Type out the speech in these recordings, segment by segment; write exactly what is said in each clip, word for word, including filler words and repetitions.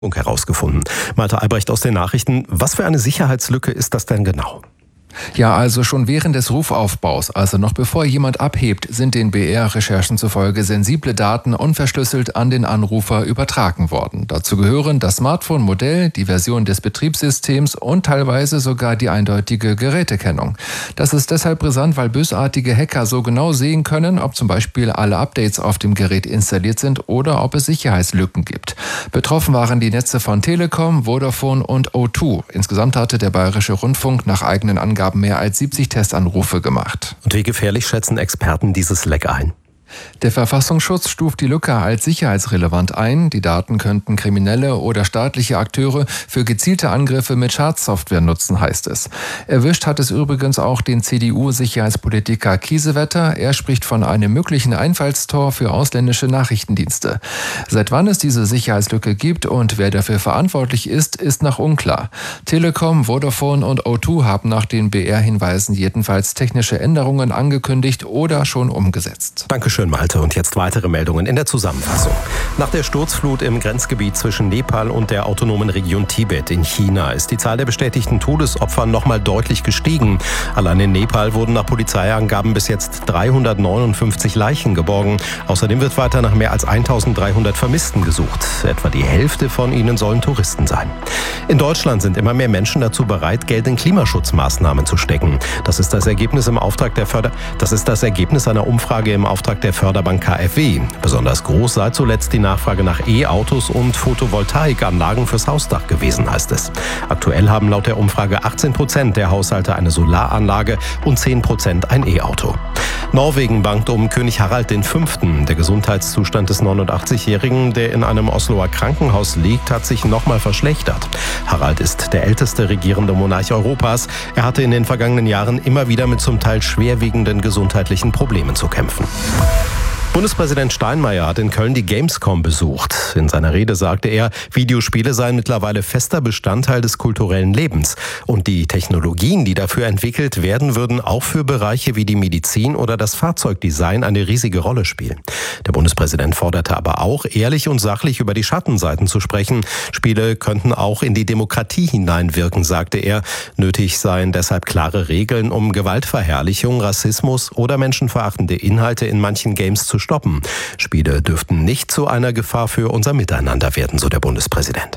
herausgefunden. Malte Albrecht aus den Nachrichten. Was für eine Sicherheitslücke ist das denn genau? Ja, also schon während des Rufaufbaus, also noch bevor jemand abhebt, sind den B R-Recherchen zufolge sensible Daten unverschlüsselt an den Anrufer übertragen worden. Dazu gehören das Smartphone-Modell, die Version des Betriebssystems und teilweise sogar die eindeutige Gerätekennung. Das ist deshalb brisant, weil bösartige Hacker so genau sehen können, ob zum Beispiel alle Updates auf dem Gerät installiert sind oder ob es Sicherheitslücken gibt. Betroffen waren die Netze von Telekom, Vodafone und O zwei. Insgesamt hatte der Bayerische Rundfunk nach eigenen Angaben mehr als siebzig Testanrufe gemacht. Und wie gefährlich schätzen Experten dieses Leck ein? Der Verfassungsschutz stuft die Lücke als sicherheitsrelevant ein. Die Daten könnten kriminelle oder staatliche Akteure für gezielte Angriffe mit Schadsoftware nutzen, heißt es. Erwischt hat es übrigens auch den C D U-Sicherheitspolitiker Kiesewetter. Er spricht von einem möglichen Einfallstor für ausländische Nachrichtendienste. Seit wann es diese Sicherheitslücke gibt und wer dafür verantwortlich ist, ist noch unklar. Telekom, Vodafone und O zwei haben nach den B R-Hinweisen jedenfalls technische Änderungen angekündigt oder schon umgesetzt. Dankeschön, Malte. Und jetzt weitere Meldungen in der Zusammenfassung. Nach der Sturzflut im Grenzgebiet zwischen Nepal und der autonomen Region Tibet in China ist die Zahl der bestätigten Todesopfer nochmal deutlich gestiegen. Allein in Nepal wurden nach Polizeiangaben bis jetzt dreihundertneunundfünfzig Leichen geborgen. Außerdem wird weiter nach mehr als eintausenddreihundert Vermissten gesucht. Etwa die Hälfte von ihnen sollen Touristen sein. In Deutschland sind immer mehr Menschen dazu bereit, Geld in Klimaschutzmaßnahmen zu stecken. Das ist das Ergebnis im Auftrag der Förder- Das ist das Ergebnis einer Umfrage im Auftrag der Förderbank K f W. Besonders groß sei zuletzt die Nachfrage nach E-Autos und Photovoltaikanlagen fürs Hausdach gewesen, heißt es. Aktuell haben laut der Umfrage achtzehn Prozent der Haushalte eine Solaranlage und zehn Prozent ein E-Auto. Norwegen bangt um König Harald der Fünfte. Der Gesundheitszustand des neunundachtzigjährigen, der in einem Osloer Krankenhaus liegt, hat sich nochmal verschlechtert. Harald ist der älteste regierende Monarch Europas. Er hatte in den vergangenen Jahren immer wieder mit zum Teil schwerwiegenden gesundheitlichen Problemen zu kämpfen. Bundespräsident Steinmeier hat in Köln die Gamescom besucht. In seiner Rede sagte er, Videospiele seien mittlerweile fester Bestandteil des kulturellen Lebens. Und die Technologien, die dafür entwickelt werden, würden auch für Bereiche wie die Medizin oder das Fahrzeugdesign eine riesige Rolle spielen. Der Bundespräsident forderte aber auch, ehrlich und sachlich über die Schattenseiten zu sprechen. Spiele könnten auch in die Demokratie hineinwirken, sagte er. Nötig seien deshalb klare Regeln, um Gewaltverherrlichung, Rassismus oder menschenverachtende Inhalte in manchen Games zu stoppen. Spiele dürften nicht zu einer Gefahr für unser Miteinander werden, so der Bundespräsident.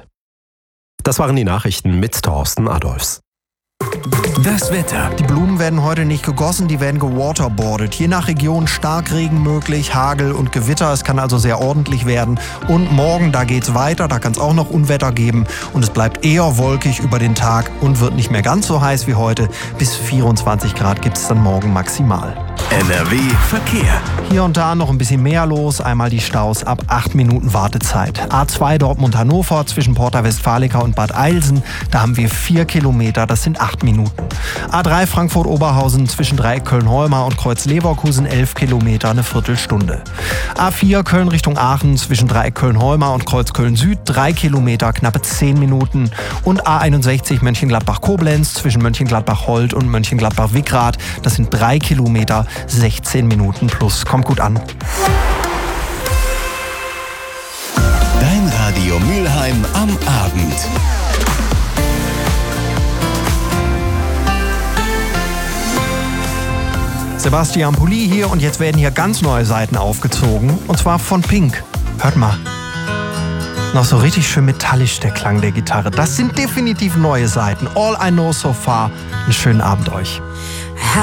Das waren die Nachrichten mit Thorsten Adolfs. Das Wetter. Die Blumen werden heute nicht gegossen, die werden gewaterboardet. Je nach Region Starkregen möglich, Hagel und Gewitter. Es kann also sehr ordentlich werden. Und morgen, da geht's weiter, da kann es auch noch Unwetter geben. Und es bleibt eher wolkig über den Tag und wird nicht mehr ganz so heiß wie heute. Bis vierundzwanzig Grad gibt es dann morgen maximal. N R W Verkehr. Hier und da noch ein bisschen mehr los. Einmal die Staus ab acht Minuten Wartezeit. A zwei Dortmund-Hannover zwischen Porta Westfalica und Bad Eilsen. Da haben wir vier Kilometer, das sind acht Minuten. A drei Frankfurt-Oberhausen zwischen Dreieck Köln-Heumar und Kreuz Leverkusen elf Kilometer, eine Viertelstunde. A vier Köln Richtung Aachen zwischen Dreieck Köln-Heumar und Kreuz Köln-Süd drei Kilometer, knappe zehn Minuten. Und A einundsechzig Mönchengladbach-Koblenz zwischen Mönchengladbach-Holt und Mönchengladbach-Wickrath. Das sind drei Kilometer, sechzehn Minuten plus. Kommt gut an. Dein Radio Mülheim am Abend. Sebastian Pulli hier und jetzt werden hier ganz neue Seiten aufgezogen. Und zwar von Pink. Hört mal. Noch so richtig schön metallisch der Klang der Gitarre. Das sind definitiv neue Seiten. All I Know So Far. Einen schönen Abend euch.